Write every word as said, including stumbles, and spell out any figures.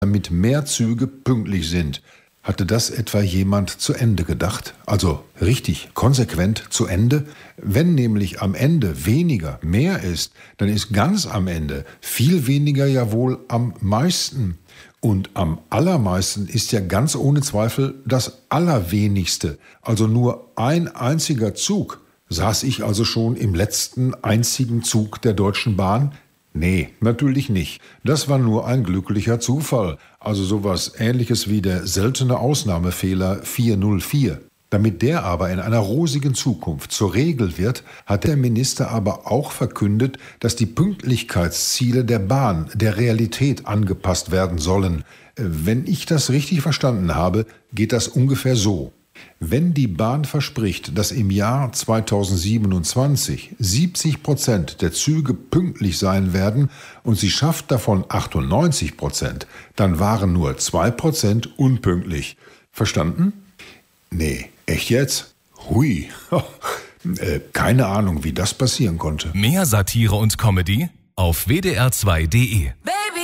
damit mehr Züge pünktlich sind. Hatte das etwa jemand zu Ende gedacht? Also richtig, konsequent zu Ende? Wenn nämlich am Ende weniger mehr ist, dann ist ganz am Ende viel weniger ja wohl am meisten. Und am allermeisten ist ja ganz ohne Zweifel das Allerwenigste. Also nur ein einziger Zug. Saß ich also schon im letzten einzigen Zug der Deutschen Bahn? Nee, natürlich nicht. Das war nur ein glücklicher Zufall. Also sowas Ähnliches wie der seltene Ausnahmefehler vier null vier. Damit der aber in einer rosigen Zukunft zur Regel wird, hat der Minister aber auch verkündet, dass die Pünktlichkeitsziele der Bahn der Realität angepasst werden sollen. Wenn ich das richtig verstanden habe, geht das ungefähr so. Wenn die Bahn verspricht, dass im Jahr zweitausendsiebenundzwanzig siebzig Prozent der Züge pünktlich sein werden und sie schafft davon achtundneunzig Prozent, dann waren nur zwei Prozent unpünktlich. Verstanden? Nee, echt jetzt? Hui. äh, keine Ahnung, wie das passieren konnte. Mehr Satire und Comedy auf w d r zwei punkt d e.